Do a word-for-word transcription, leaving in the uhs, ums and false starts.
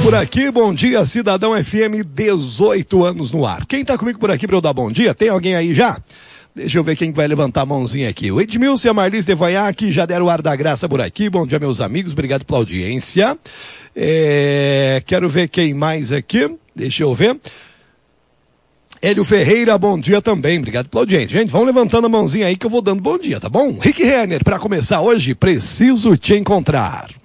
por aqui, bom dia, Cidadão F M, dezoito anos no ar. Quem tá comigo por aqui pra eu dar bom dia? Tem alguém aí já? Deixa eu ver quem vai levantar a mãozinha aqui. O Edmilson e a Marlis de Voiac já deram o ar da graça por aqui. Bom dia, meus amigos, obrigado pela audiência. É... Quero ver quem mais aqui. Deixa eu ver. Hélio Ferreira, bom dia também, obrigado pela audiência. Gente, vão levantando a mãozinha aí que eu vou dando bom dia, tá bom? Rick Renner, para começar hoje, preciso te encontrar.